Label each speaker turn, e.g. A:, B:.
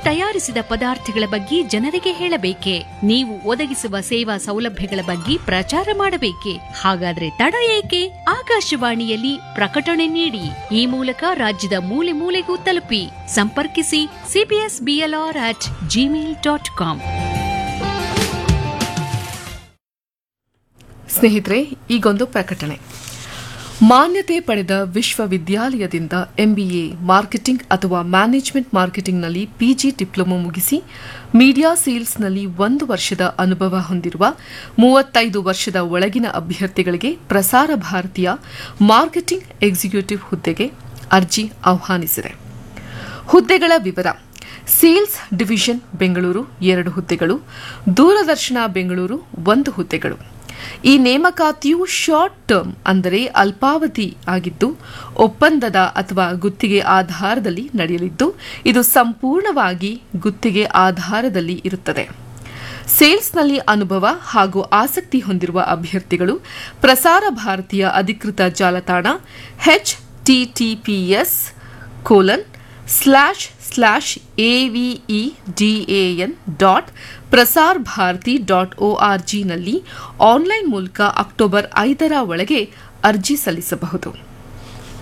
A: ತಯಾರಿಸಿದ ಪದಾರ್ಥಗಳ ಬಗ್ಗೆ ಜನರಿಗೆ ಹೇಳಬೇಕೆ? ನೀವು ಒದಗಿಸುವ ಸೇವಾ ಸೌಲಭ್ಯಗಳ ಬಗ್ಗೆ ಪ್ರಚಾರ ಮಾಡಬೇಕೆ? ಹಾಗಾದ್ರೆ ತಡ ಏಕೆ? ಆಕಾಶವಾಣಿಯಲ್ಲಿ ಪ್ರಕಟಣೆ ನೀಡಿ. ಈ ಮೂಲಕ ರಾಜ್ಯದ ಮೂಲೆ ಮೂಲೆಗೂ ತಲುಪಿ. ಸಂಪರ್ಕಿಸಿ cbsblr@gmail.com.
B: ಸ್ನೇಹಿತರೆ, ಈಗೊಂದು ಪ್ರಕಟಣೆ. ಮಾನ್ಯತೆ ಪಡೆದ ವಿಶ್ವವಿದ್ಯಾಲಯದಿಂದ MBA ಮಾರ್ಕೆಟಿಂಗ್ ಅಥವಾ ಮ್ಯಾನೇಜ್ಮೆಂಟ್ ಮಾರ್ಕೆಟಿಂಗ್ನಲ್ಲಿ PG ಡಿಪ್ಲೊಮೊ ಮುಗಿಸಿ ಮೀಡಿಯಾ ಸೇಲ್ಸ್ನಲ್ಲಿ 1 ವರ್ಷದ ಅನುಭವ ಹೊಂದಿರುವ 35 ವರ್ಷದ ಒಳಗಿನ ಅಭ್ಯರ್ಥಿಗಳಿಗೆ ಪ್ರಸಾರ ಭಾರತೀಯ ಮಾರ್ಕೆಟಿಂಗ್ ಎಕ್ಸಿಕ್ಯೂಟಿವ್ ಹುದ್ದೆಗೆ ಅರ್ಜಿ ಆಹ್ವಾನಿಸಿದೆ. ಹುದ್ದೆಗಳ ವಿವರ: ಸೇಲ್ಸ್ ಡಿವಿಷನ್ ಬೆಂಗಳೂರು 2 ಹುದ್ದೆಗಳು, ದೂರದರ್ಶನ ಬೆಂಗಳೂರು 1 ಹುದ್ದೆಗಳು. ಈ ನೇಮಕಾತಿಯು ಶಾರ್ಟ್ ಟರ್ಮ್ ಅಂದರೆ ಅಲ್ಪಾವಧಿ ಆಗಿದ್ದು ಒಪ್ಪಂದದ ಅಥವಾ ಗುತ್ತಿಗೆ ಆಧಾರದಲ್ಲಿ ನಡೆಯಲಿದ್ದು ಇದು ಸಂಪೂರ್ಣವಾಗಿ ಗುತ್ತಿಗೆ ಆಧಾರದಲ್ಲಿ ಇರುತ್ತದೆ. ಸೇಲ್ಸ್ನಲ್ಲಿ ಅನುಭವ ಹಾಗೂ ಆಸಕ್ತಿ ಹೊಂದಿರುವ ಅಭ್ಯರ್ಥಿಗಳು ಪ್ರಸಾರ ಭಾರತೀಯ ಅಧಿಕೃತ ಜಾಲತಾಣ https://avedan.prasarbharati.org ನಲ್ಲಿ ಆನ್ಲೈನ್ ಮೂಲಕ ಅಕ್ಟೋಬರ್ 5ರ ಒಳಗೆ ಅರ್ಜಿ ಸಲ್ಲಿಸಬಹುದು.